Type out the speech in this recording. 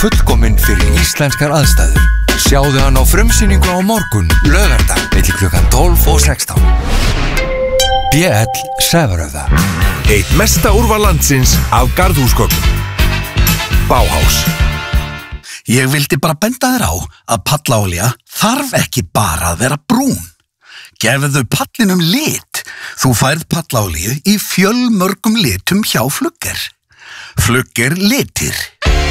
fullkominn fyrir íslenskar aðstæður. Sjáðu hann á frumsýningu á morgun, laugardag, milli klukkan 12 og 16. BL Sefaröða. Eitt mesta úrval landsins af garðhúsgögnum. Bauhaus. Ég vildi bara benda þér á að pallaolía þarf ekki bara að vera brún. Gefðu pallinum lit. Þú færð pallaolíu í fjölmörgum litum hjá Flugger. Flugger litir.